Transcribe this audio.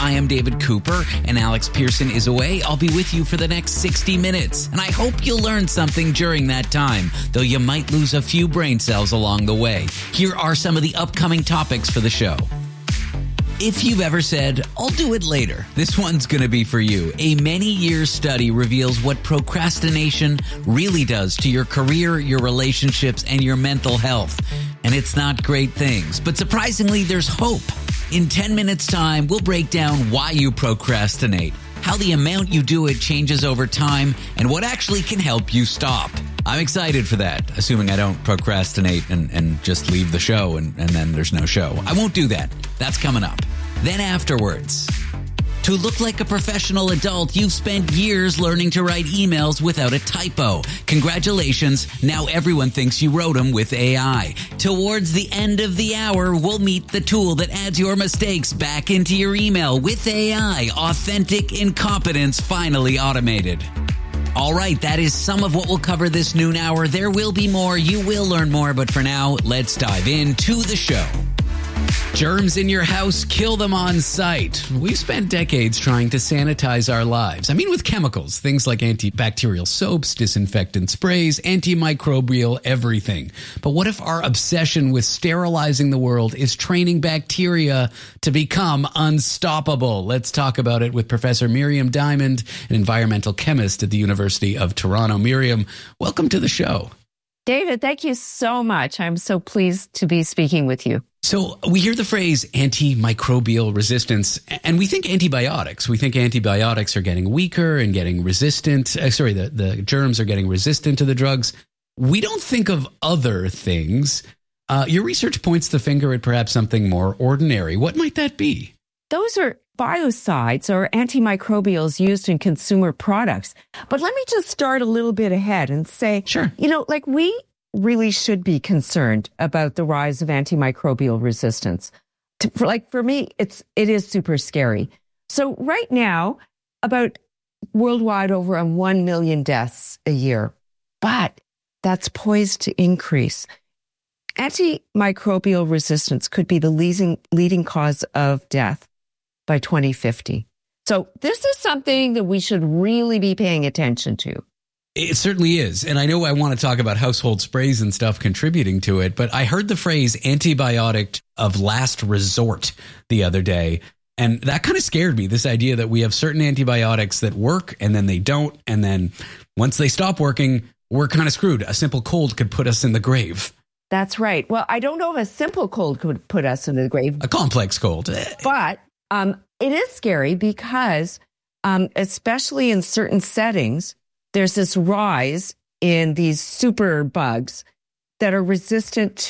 I am David Cooper, and Alex Pearson is away. I'll be with you for the next 60 minutes, and I hope you'll learn something during that time, though you might lose a few brain cells along the way. Here are some of the upcoming topics for the show. If you've ever said, I'll do it later, this one's going to be for you. A many-year study reveals what procrastination really does to your career, your relationships, and your mental health. And it's not great things, but surprisingly, there's hope. In 10 minutes' time, we'll break down why you procrastinate, how the amount you do it changes over time, and what actually can help you stop. I'm excited for that, assuming I don't procrastinate and just leave the show and then there's no show. I won't do that. That's coming up. Then afterwards, to look like a professional adult, you've spent years learning to write emails without a typo. Congratulations. Now everyone thinks you wrote them with AI. Towards the end of the hour, we'll meet the tool that adds your mistakes back into your email with AI. Authentic incompetence finally automated. All right, that is some of what we'll cover this noon hour. There will be more. You will learn more. But for now, let's dive into the show. Germs in your house, kill them on sight. We've spent decades trying to sanitize our lives. I mean, with chemicals, things like antibacterial soaps, disinfectant sprays, antimicrobial everything. But what if our obsession with sterilizing the world is training bacteria to become unstoppable? Let's talk about it with Professor Miriam Diamond, an environmental chemist at the University of Toronto. Miriam, welcome to the show. David, thank you so much. I'm so pleased to be speaking with you. So we hear the phrase antimicrobial resistance, and we think antibiotics. We think antibiotics are getting weaker and getting resistant. The germs are getting resistant to the drugs. We don't think of other things. Your research points the finger at perhaps something more ordinary. What might that be? Those are biocides or antimicrobials used in consumer products. But let me just start a little bit ahead and say, sure. We really should be concerned about the rise of antimicrobial resistance. For me, it is super scary. So right now, about worldwide over 1 million deaths a year, but that's poised to increase. Antimicrobial resistance could be the leading cause of death by 2050. So this is something that we should really be paying attention to. It certainly is. And I know I want to talk about household sprays and stuff contributing to it, but I heard the phrase antibiotic of last resort the other day. And that kind of scared me, this idea that we have certain antibiotics that work and then they don't. And then once they stop working, we're kind of screwed. A simple cold could put us in the grave. That's right. Well, I don't know if a simple cold could put us in the grave. A complex cold. But it is scary because, especially in certain settings, there's this rise in these super bugs that are resistant